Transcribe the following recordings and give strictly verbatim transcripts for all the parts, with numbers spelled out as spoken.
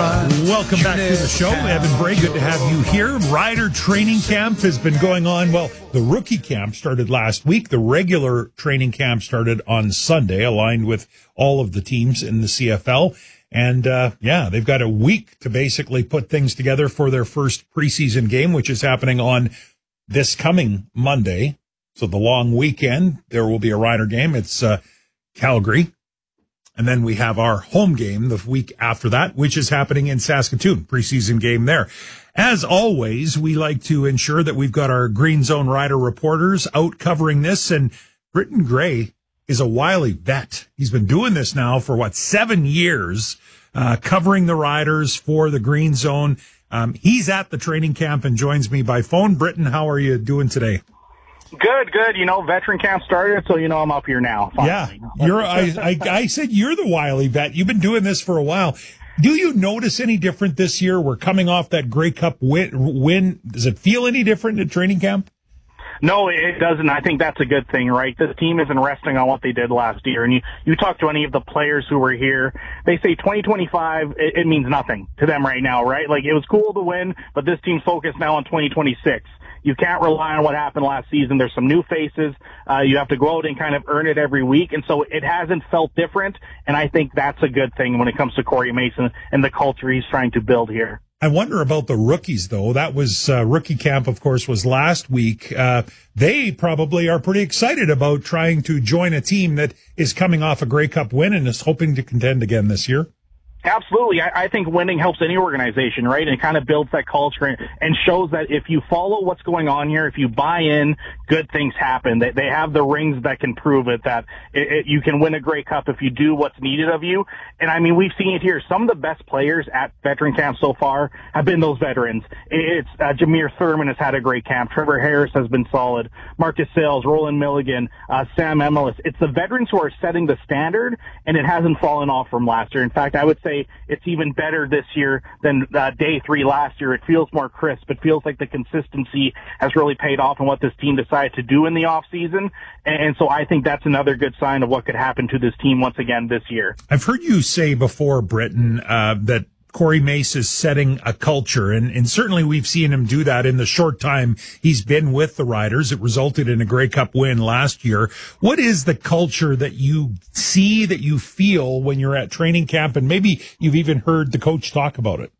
Welcome back to the show. Evan Bray, good to have you here. Rider training camp has been going on. Well, the rookie camp started last week. The regular training camp started on Sunday, aligned with all of the teams in the C F L. And, uh, yeah, they've got a week to basically put things together for their first preseason game, which is happening on this coming Monday. So the long weekend, there will be a Rider game. It's uh, Calgary. And then we have our home game the week after that, which is happening in Saskatoon, preseason game there. As always, we like to ensure that we've got our Green Zone Rider reporters out covering this. And Britton Gray is a wily vet. He's been doing this now for, what, seven years, uh, covering the Riders for the Green Zone. Um, he's at the training camp and joins me by phone. Britton, how are you doing today? Good, good. You know, veteran camp started, so you know I'm up here now. Finally. Yeah, you're. I, I, I said you're the wily vet. You've been doing this for a while. Do you notice any different this year? We're coming off that Grey Cup win. win. Does it feel any different at training camp? No, it doesn't. I think that's a good thing, right? This team isn't resting on what they did last year. And you, you talk to any of the players who were here, they say twenty twenty-five, it, it means nothing to them right now, right? Like, it was cool to win, but this team's focused now on twenty twenty-six. You can't rely on what happened last season. There's some new faces. Uh, you have to go out and kind of earn it every week. And so it hasn't felt different. And I think that's a good thing when it comes to Corey Mason and the culture he's trying to build here. I wonder about the rookies, though. That was uh, rookie camp, of course, was last week. Uh, they probably are pretty excited about trying to join a team that is coming off a Grey Cup win and is hoping to contend again this year. Absolutely. I, I think winning helps any organization, right? And it kind of builds that culture and, and shows that if you follow what's going on here, if you buy in, good things happen. They, they have the rings that can prove it, that it, it, you can win a Grey Cup if you do what's needed of you. And I mean, we've seen it here. Some of the best players at veteran camp so far have been those veterans. It's uh, Jameer Thurman has had a great camp. Trevor Harris has been solid. Marcus Sales, Roland Milligan, uh, Sam Emelis. It's the veterans who are setting the standard, and it hasn't fallen off from last year. In fact, I would say it's even better this year than uh, day three last year. It feels more crisp. It feels like the consistency has really paid off in what this team decided to do in the off season. And so I think that's another good sign of what could happen to this team once again this year. I've heard you say before, Britton, uh, that Corey Mace is setting a culture, and, and certainly we've seen him do that in the short time he's been with the Riders. It resulted in a Grey Cup win last year. What is the culture that you see, that you feel when you're at training camp, and maybe you've even heard the coach talk about it?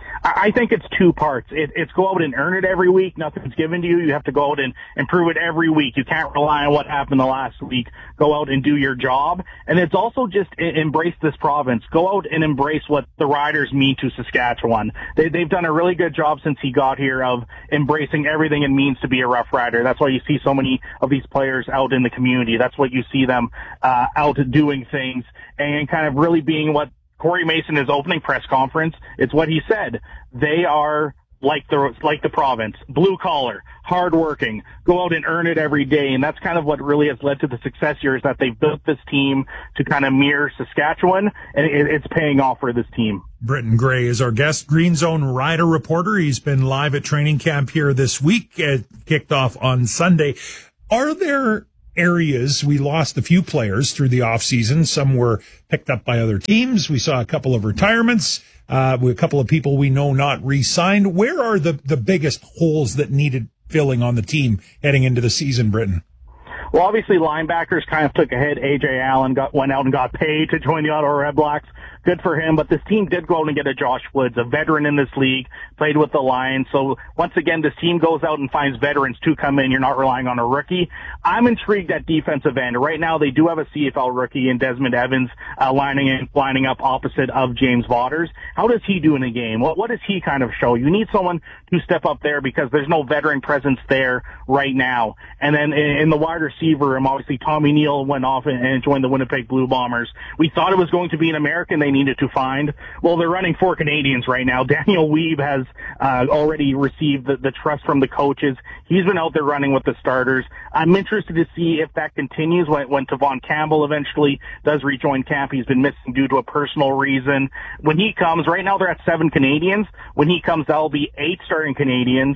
I think it's two parts. It, it's go out and earn it every week. Nothing's given to you. You have to go out and improve it every week. You can't rely on what happened the last week. Go out and do your job. And it's also just embrace this province. Go out and embrace what the Riders mean to Saskatchewan. They, they've done a really good job since he got here of embracing everything it means to be a Rough Rider. That's why you see so many of these players out in the community. That's what you see them uh, out doing things and kind of really being what Corey Mason, his opening press conference, it's what he said. They are like the like the province, blue collar, hardworking, go out and earn it every day, and that's kind of what really has led to the success here. Is that they've built this team to kind of mirror Saskatchewan, and it, it's paying off for this team. Britton Gray is our guest, Green Zone Rider reporter. He's been live at training camp here this week. It kicked off on Sunday. Are there areas, we lost a few players through the offseason. Some were picked up by other teams. We saw a couple of retirements, uh, a couple of people we know not re-signed. Where are the, the biggest holes that needed filling on the team heading into the season, Britton? Well, obviously linebackers kind of took a hit. A J Allen got, went out and got paid to join the Ottawa Redblacks. Good for him, but this team did go out and get a Josh Woods, a veteran in this league, played with the Lions. So once again, this team goes out and finds veterans to come in. You're not relying on a rookie. I'm intrigued at defensive end. Right now, they do have a C F L rookie in Desmond Evans uh, lining in, lining up opposite of James Waters. How does he do in a game? What, what does he kind of show? You need someone to step up there because there's no veteran presence there right now. And then in, in the wide receiver, um, obviously Tommy Neal went off and, and joined the Winnipeg Blue Bombers. We thought it was going to be an American they needed to find. Well, they're running four Canadians right now. Daniel Weeb has uh, already received the, the trust from the coaches. He's been out there running with the starters. I'm interested to see if that continues when, when Tavon Campbell eventually does rejoin camp. He's been missing due to a personal reason. When he comes, right now they're at seven Canadians. When he comes, that'll be eight starting Canadians.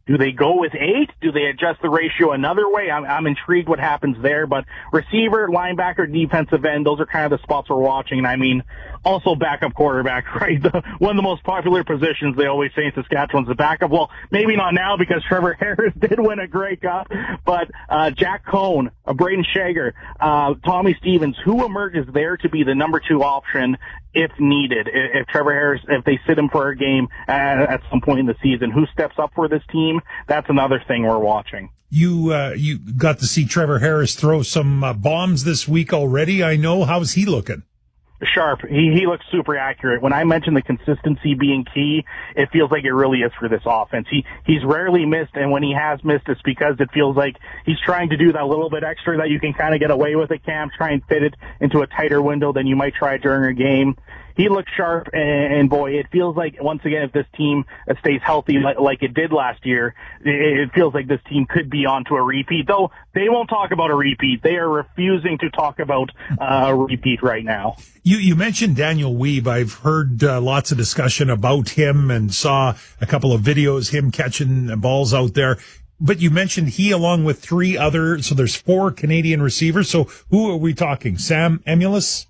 Do they go with eight? Do they adjust the ratio another way? I'm, I'm intrigued what happens there. But receiver, linebacker, defensive end, those are kind of the spots we're watching. And I mean, also backup quarterback, right? The, one of the most popular positions they always say in Saskatchewan's the backup. Well, maybe not now because Trevor Harris did win a Grey Cup. But uh, Jack Cohn, uh, Braden Shager, uh, Tommy Stevens, who emerges there to be the number two option if needed? If Trevor Harris, if they sit him for a game at, at some point in the season, who steps up for this team? That's another thing we're watching. You uh, you got to see Trevor Harris throw some uh, bombs this week already. I know. How's he looking? Sharp. He he looks super accurate. When I mentioned the consistency being key, it feels like it really is for this offense. He he's rarely missed, and when he has missed, it's because it feels like he's trying to do that little bit extra that you can kind of get away with at camp, try and fit it into a tighter window than you might try during a game. He looks sharp, and, and boy, it feels like, once again, if this team stays healthy like, like it did last year, it, it feels like this team could be on to a repeat. Though they won't talk about a repeat. They are refusing to talk about uh, a repeat right now. You, you mentioned Daniel Weeb. I've heard uh, lots of discussion about him and saw a couple of videos, him catching balls out there. But you mentioned he, along with three other, so there's four Canadian receivers. So who are we talking? Sam Emilus?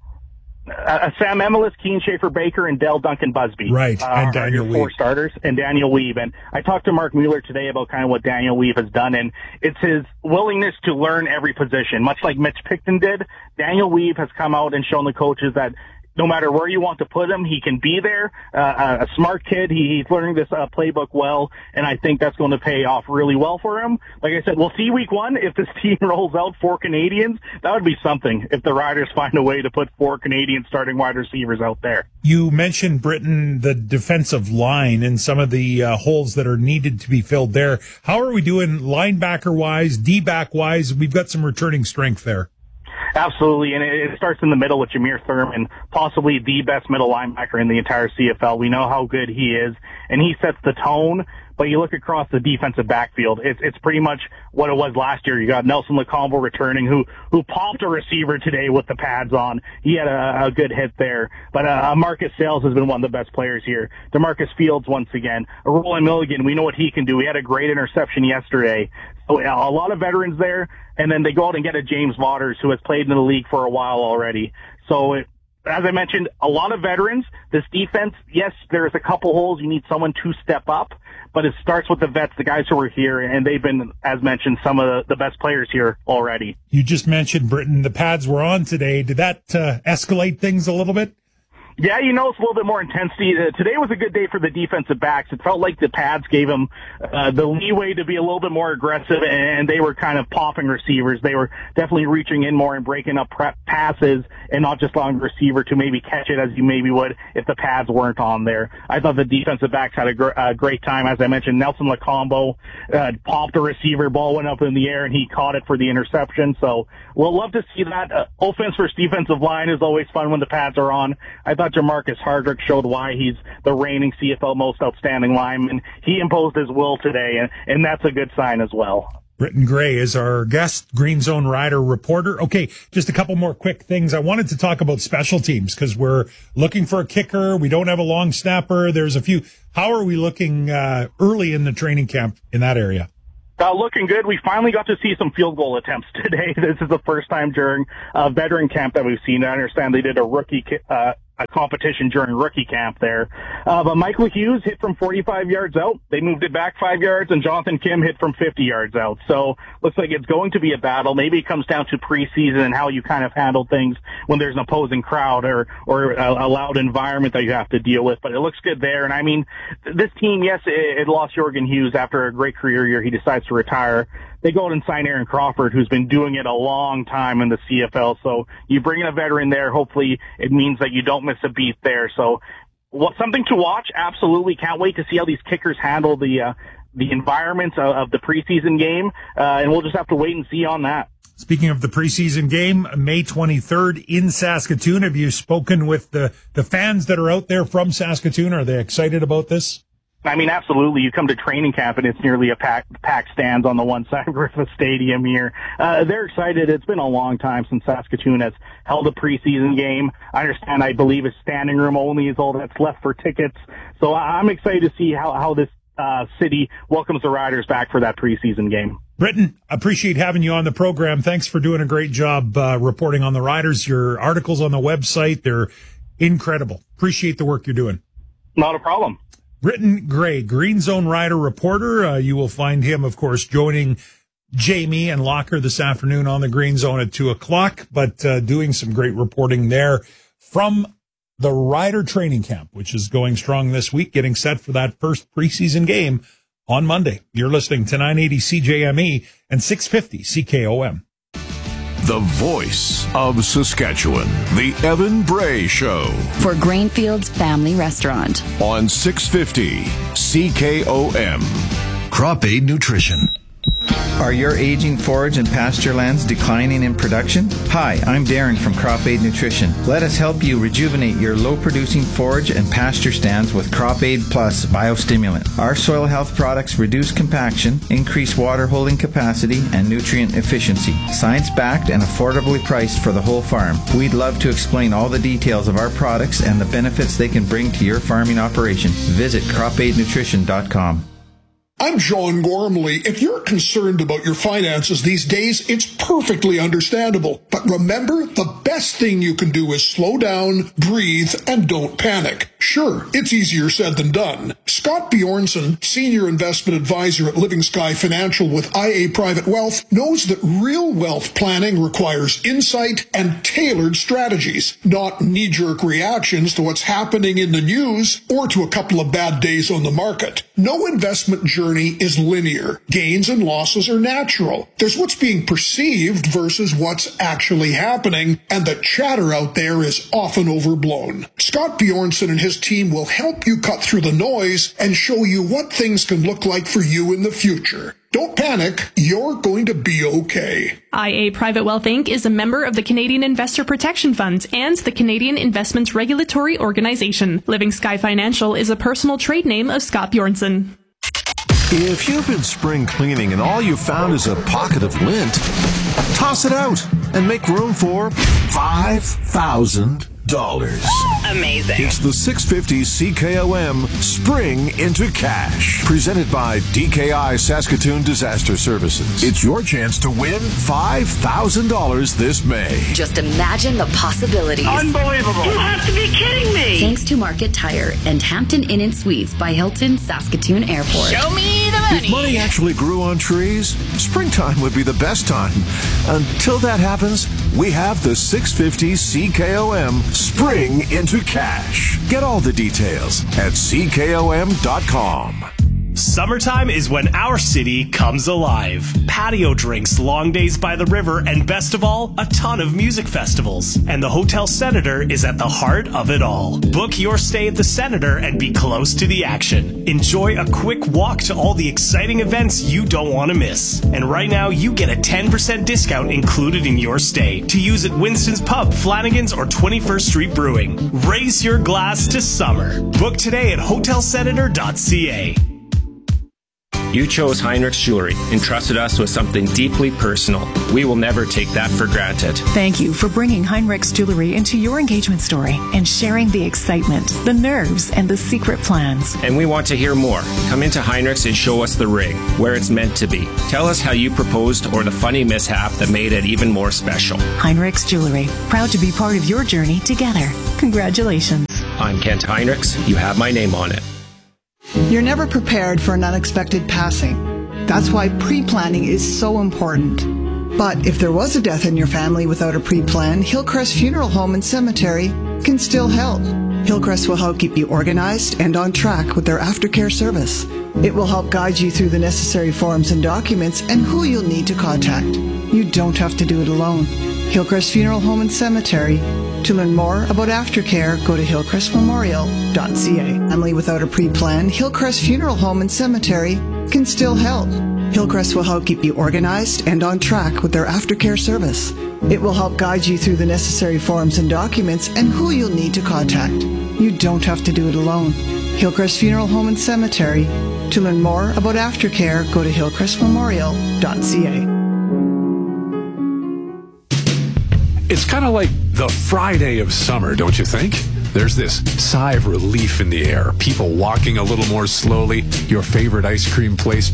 Uh, Sam Emilus, Keen Schaefer-Baker, and Dell Duncan Busby. Right, and uh, Daniel Weeb. Four Weeb. starters, and Daniel Weeb. And I talked to Mark Mueller today about kind of what Daniel Weeb has done, and it's his willingness to learn every position. Much like Mitch Picton did, Daniel Weeb has come out and shown the coaches that no matter where you want to put him, he can be there. Uh, a smart kid. He, he's learning this uh, playbook well, and I think that's going to pay off really well for him. Like I said, we'll see week one if this team rolls out four Canadians. That would be something if the Riders find a way to put four Canadian starting wide receivers out there. You mentioned, Britton, the defensive line and some of the uh, holes that are needed to be filled there. How are we doing linebacker-wise, D-back-wise? We've got some returning strength there. Absolutely, and it starts in the middle with Jameer Thurman, possibly the best middle linebacker in the entire C F L. We know how good he is, and he sets the tone. But you look across the defensive backfield, it's it's pretty much what it was last year. You got Nelson Lacombo returning, who who popped a receiver today with the pads on. He had a, a good hit there. But uh, Marcus Sales has been one of the best players here. DeMarcus Fields once again. Roland Milligan, we know what he can do. He had a great interception yesterday. So a lot of veterans there. And then they go out and get a James Waters, who has played in the league for a while already. So it, as I mentioned, a lot of veterans. This defense, yes, there's a couple holes. You need someone to step up, but it starts with the vets, the guys who are here, and they've been, as mentioned, some of the, the best players here already. You just mentioned, Britton, the pads were on today. Did that uh, escalate things a little bit? Yeah, you know, it's a little bit more intensity. Uh, today was a good day for the defensive backs. It felt like the pads gave them uh, the leeway to be a little bit more aggressive, and they were kind of popping receivers. They were definitely reaching in more and breaking up prep passes and not just allowing the receiver to maybe catch it as you maybe would if the pads weren't on there. I thought the defensive backs had a, gr- a great time. As I mentioned, Nelson Lacombo uh, popped a receiver, ball went up in the air, and he caught it for the interception. So we'll love to see that. Uh, offense versus defensive line is always fun when the pads are on. I thought Jamarcus Hardrick showed why he's the reigning C F L most outstanding lineman. He imposed his will today, and, and that's a good sign as well. Britton Gray is our guest, Green Zone Rider reporter. Okay, just a couple more quick things. I wanted to talk about special teams because we're looking for a kicker. We don't have a long snapper. There's a few. How are we looking uh, early in the training camp in that area? Uh, looking good. We finally got to see some field goal attempts today. This is the first time during uh, veteran camp that we've seen. I understand they did a rookie ki- uh, a competition during rookie camp there. Uh, but Michael Hughes hit from forty-five yards out. They moved it back five yards, and Jonathan Kim hit from fifty yards out. So looks like it's going to be a battle. Maybe it comes down to preseason and how you kind of handle things when there's an opposing crowd or, or a, a loud environment that you have to deal with. But it looks good there. And I mean, this team, yes, it, it lost Jorgen Hughes after a great career year. He decides to retire. They go out and sign Aaron Crawford, who's been doing it a long time in the C F L. So you bring in a veteran there. Hopefully it means that you don't miss a beat there. So what, something to watch. Absolutely. Can't wait to see how these kickers handle the, uh, the environments of, of the preseason game. Uh, and we'll just have to wait and see on that. Speaking of the preseason game, May twenty-third in Saskatoon. Have you spoken with the, the fans that are out there from Saskatoon? Are they excited about this? I mean, absolutely. You come to training camp and it's nearly a pack, pack stands on the one side of Griffith Stadium here. Uh, they're excited. It's been a long time since Saskatoon has held a preseason game. I understand, I believe it's standing room only is all that's left for tickets. So I'm excited to see how, how this uh, City welcomes the Riders back for that preseason game. Britton, appreciate having you on the program. Thanks for doing a great job uh, reporting on the Riders. Your articles on the website, they're incredible. Appreciate the work you're doing. Not a problem. Britton Gray, Green Zone Rider reporter. Uh, you will find him, of course, joining Jamie and Locker this afternoon on the Green Zone at two o'clock, but uh, doing some great reporting there from the Rider training camp, which is going strong this week, getting set for that first preseason game on Monday. You're listening to nine eighty C J M E and six fifty C K O M. The voice of Saskatchewan, the Evan Bray Show. For Grainfield's Family Restaurant. On six fifty C K O M. Crop Aid Nutrition. Are your aging forage and pasture lands declining in production? Hi, I'm Darren from Crop Aid Nutrition. Let us help you rejuvenate your low-producing forage and pasture stands with Crop Aid Plus Biostimulant. Our soil health products reduce compaction, increase water holding capacity, and nutrient efficiency. Science-backed and affordably priced for the whole farm. We'd love to explain all the details of our products and the benefits they can bring to your farming operation. Visit crop aid nutrition dot com. I'm John Gormley. If you're concerned about your finances these days, it's perfectly understandable. But remember, the best thing you can do is slow down, breathe, and don't panic. Sure, it's easier said than done. Scott Bjornson, Senior Investment Advisor at Living Sky Financial with I A Private Wealth, knows that real wealth planning requires insight and tailored strategies, not knee-jerk reactions to what's happening in the news or to a couple of bad days on the market. No investment journey is linear. Gains and losses are natural. There's what's being perceived versus what's actually happening, and the chatter out there is often overblown. Scott Bjornson and his team will help you cut through the noise and show you what things can look like for you in the future. Don't panic, you're going to be okay. I A Private Wealth Incorporated is a member of the Canadian Investor Protection Fund and the Canadian Investments Regulatory Organization. Living Sky Financial is a personal trade name of Scott Bjornson. If you've been spring cleaning and all you found is a pocket of lint, toss it out and make room for five thousand dollars. Amazing. It's the six fifty C K O M Spring into Cash, presented by D K I Saskatoon Disaster Services. It's your chance to win five thousand dollars this May. Just imagine the possibilities. Unbelievable. You have to be kidding me. Thanks to Market Tire and Hampton Inn and Suites by Hilton Saskatoon Airport. Show me the money. If money actually grew on trees, springtime would be the best time. Until that happens, we have the six fifty C K O M Spring into Cash. Get all the details at C K O M dot com. Summertime is when our city comes alive. Patio drinks, long days by the river, and best of all, a ton of music festivals. And the Hotel Senator is at the heart of it all. Book your stay at the Senator and be close to the action. Enjoy a quick walk to all the exciting events you don't want to miss. And right now, you get a ten percent discount included in your stay to use at Winston's Pub, Flanagan's, or twenty-first Street Brewing. Raise your glass to summer. Book today at hotel senator dot c a. You chose Heinrichs Jewelry and trusted us with something deeply personal. We will never take that for granted. Thank you for bringing Heinrichs Jewelry into your engagement story and sharing the excitement, the nerves, and the secret plans. And we want to hear more. Come into Heinrichs and show us the ring, where it's meant to be. Tell us how you proposed or the funny mishap that made it even more special. Heinrichs Jewelry, proud to be part of your journey together. Congratulations. I'm Kent Heinrichs. You have my name on it. You're never prepared for an unexpected passing. That's why pre-planning is so important. But if there was a death in your family without a pre-plan, Hillcrest Funeral Home and Cemetery can still help. Hillcrest will help keep you organized and on track with their aftercare service. It will help guide you through the necessary forms and documents and who you'll need to contact. You don't have to do it alone. Hillcrest Funeral Home and Cemetery. To learn more about aftercare, go to hillcrest memorial dot c a. Family without a pre-plan, Hillcrest Funeral Home and Cemetery can still help. Hillcrest will help keep you organized and on track with their aftercare service. It will help guide you through the necessary forms and documents and who you'll need to contact. You don't have to do it alone. Hillcrest Funeral Home and Cemetery. To learn more about aftercare, go to hillcrest memorial dot c a. It's kind of like the Friday of summer, don't you think? there's this sigh of relief in the air. People walking a little more slowly. Your favorite ice cream place